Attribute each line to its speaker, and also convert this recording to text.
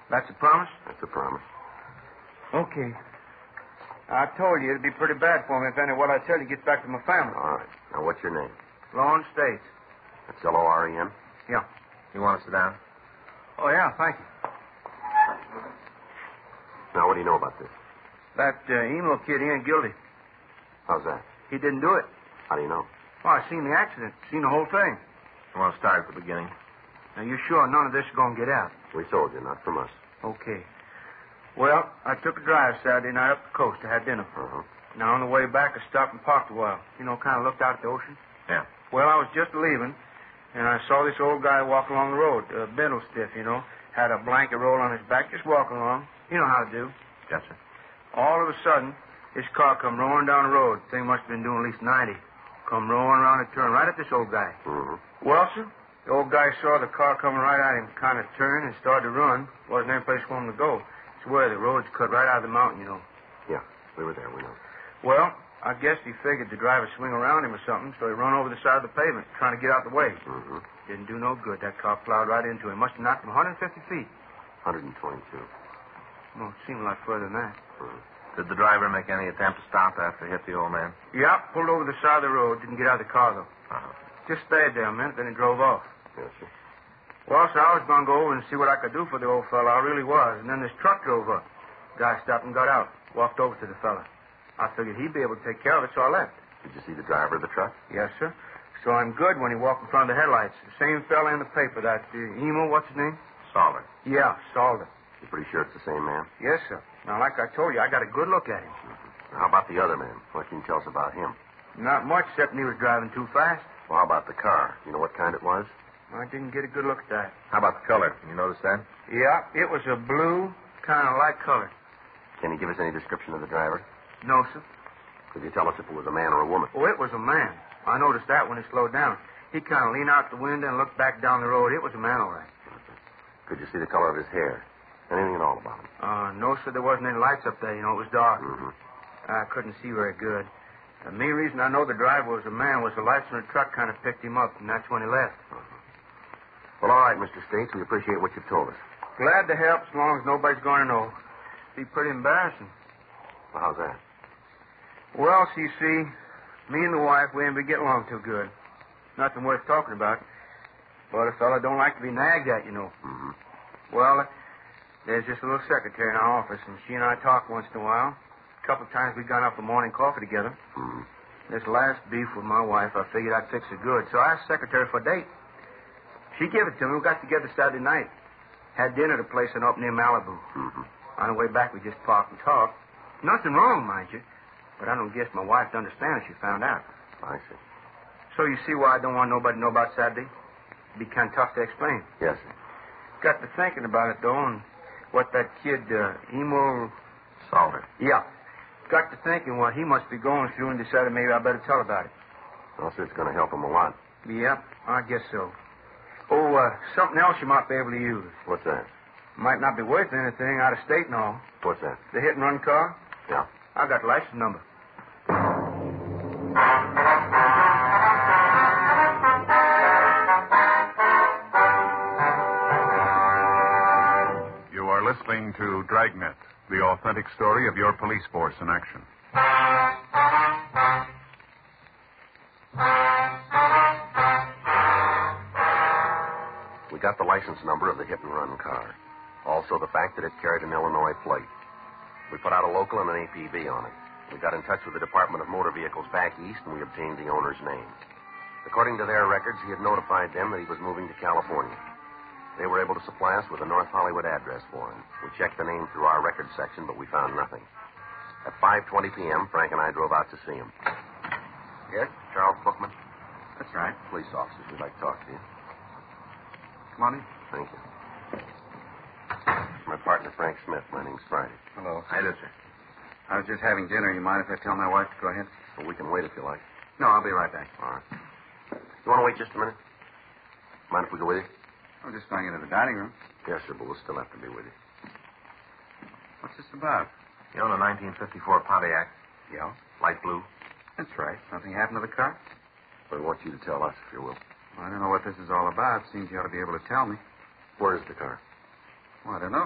Speaker 1: That's a promise?
Speaker 2: That's a promise.
Speaker 1: Okay. I told you it'd be pretty bad for me if any of what I tell you gets back to my family.
Speaker 2: All right. Now, what's your name?
Speaker 1: Lawrence States.
Speaker 2: That's Loren?
Speaker 1: Yeah.
Speaker 3: You want to sit down?
Speaker 1: Oh, yeah, thank you.
Speaker 2: Now, what do you know about this?
Speaker 1: That emo kid, he ain't guilty.
Speaker 2: How's that?
Speaker 1: He didn't do it.
Speaker 2: How do you know?
Speaker 1: Oh, I seen the accident. Seen the whole thing.
Speaker 3: You want to start at the beginning?
Speaker 1: Now, you sure none of this is going to get out?
Speaker 2: We told you, not from us.
Speaker 1: Okay. Well, I took a drive Saturday night up the coast. I had dinner.
Speaker 2: Uh-huh.
Speaker 1: Now, on the way back, I stopped and parked a while. You know, kind of looked out at the ocean.
Speaker 3: Yeah.
Speaker 1: Well, I was just leaving, and I saw this old guy walking along the road, bendle stiff, you know. Had a blanket roll on his back, just walking along. You know how to do.
Speaker 3: Yes, sir.
Speaker 1: All of a sudden, his car come roaring down the road. Thing must have been doing at least 90. Come roaring around a turn right at this old guy.
Speaker 2: Mm-hmm.
Speaker 1: Well, sir, the old guy saw the car coming right at him, kind of turned and started to run. Wasn't any place for him to go. It's where the road's cut right out of the mountain, you know.
Speaker 2: Yeah, we were there, we know.
Speaker 1: Well, I guess he figured the driver swing around him or something, so he run over the side of the pavement, trying to get out the way.
Speaker 2: Mm-hmm.
Speaker 1: Didn't do no good. That car plowed right into him. Must have knocked him 150 feet.
Speaker 2: 122.
Speaker 1: Well, it seemed a lot further than that.
Speaker 2: Mm-hmm.
Speaker 3: Did the driver make any attempt to stop after he hit the old man?
Speaker 1: Yeah, pulled over the side of the road. Didn't get out of the car, though.
Speaker 3: Uh-huh.
Speaker 1: Just stayed there a minute, then he drove off.
Speaker 2: Yes, sir.
Speaker 1: Well, so I was going to go over and see what I could do for the old fella. I really was. And then this truck drove up. Guy stopped and got out. Walked over to the fella. I figured he'd be able to take care of it, so I left.
Speaker 2: Did you see the driver of the truck?
Speaker 1: Yes, sir. Saw him good when he walked in front of the headlights. The same fella in the paper, that emo, what's his name?
Speaker 3: Salter.
Speaker 1: Yeah, Salter.
Speaker 2: You pretty sure it's the same man?
Speaker 1: Yes, sir. Now, like I told you, I got a good look at him.
Speaker 2: Now, how about the other man? What can you tell us about him?
Speaker 1: Not much, except he was driving too fast.
Speaker 2: Well, how about the car? You know what kind it was?
Speaker 1: I didn't get a good look at that.
Speaker 3: How about the color? You notice that?
Speaker 1: Yeah, it was a blue, kind of light color.
Speaker 2: Can you give us any description of the driver?
Speaker 1: No, sir.
Speaker 2: Could you tell us if it was a man or a woman?
Speaker 1: Oh, it was a man. I noticed that when he slowed down. He kind of leaned out the window and looked back down the road. It was a man, all right.
Speaker 2: Could you see the color of his hair? Anything at all about him?
Speaker 1: No, sir, there wasn't any lights up there. You know, it was dark.
Speaker 2: Mm-hmm.
Speaker 1: I couldn't see very good. The main reason I know the driver was a man was the lights from the truck kind of picked him up, and that's when he left.
Speaker 2: Well, all right, Mr. States. We appreciate what you've told us.
Speaker 1: Glad to help as long as nobody's going to know. Be pretty embarrassing.
Speaker 2: Well, how's that?
Speaker 1: Well, so you see, me and the wife, we ain't been getting along too good. Nothing worth talking about. But a fella don't like to be nagged at, you know.
Speaker 2: Mm-hmm.
Speaker 1: Well, there's just a little secretary in our office, and she and I talk once in a while. A couple of times we got up for morning coffee together.
Speaker 2: Mm-hmm.
Speaker 1: This last beef with my wife, I figured I'd fix it good. So I asked the secretary for a date. She gave it to me. We got together Saturday night. Had dinner at a place up near Malibu.
Speaker 2: Mm-hmm.
Speaker 1: On the way back, we just parked and talked. Nothing wrong, mind you. But I don't guess my wife would understand if she found out.
Speaker 2: I see.
Speaker 1: So you see why I don't want nobody to know about Saturday? It'd be kind of tough to explain.
Speaker 2: Yes, sir.
Speaker 1: Got to thinking about it, though, and what that kid, Emo...
Speaker 3: Salter.
Speaker 1: Yeah. Got to thinking what he must be going through and decided maybe I better tell about it.
Speaker 2: Well, sir, it's going to help him a lot.
Speaker 1: Yep, I guess so. Oh, something else you might be able to use.
Speaker 2: What's that?
Speaker 1: Might not be worth anything out of state and all.
Speaker 2: What's that?
Speaker 1: The hit-and-run car?
Speaker 2: Yeah.
Speaker 1: I got the license number.
Speaker 4: You are listening to Dragnet, the authentic story of your police force in action.
Speaker 2: We got the license number of the hit-and-run car. Also the fact that it carried an Illinois plate. We put out a local and an APB on it. We got in touch with the Department of Motor Vehicles back east, and we obtained the owner's name. According to their records, he had notified them that he was moving to California. They were able to supply us with a North Hollywood address for him. We checked the name through our records section, but we found nothing. At 5:20 p.m., Frank and I drove out to see him. Yes, Charles Bookman?
Speaker 3: That's right.
Speaker 2: Police officers, we'd like to talk to you.
Speaker 3: Come on in.
Speaker 2: Thank you. My partner, Frank Smith. My name's Friday.
Speaker 3: Hello. Hi there, sir. I was just having dinner. You mind if I tell my wife to go ahead?
Speaker 2: Well, we can wait if you like.
Speaker 3: No, I'll be right back.
Speaker 2: All right. You want to wait just a minute? Mind if we go with you?
Speaker 3: I'm just going into the dining room.
Speaker 2: Yes, sir, but we'll still have to be with you.
Speaker 3: What's this about? You own a 1954 Pontiac.
Speaker 1: Yeah?
Speaker 3: Light blue.
Speaker 1: That's right. Nothing happened to the car?
Speaker 2: We want you to tell us, if you will.
Speaker 1: Well, I don't know what this is all about. Seems you ought to be able to tell me.
Speaker 2: Where is the car?
Speaker 1: Well, I don't know.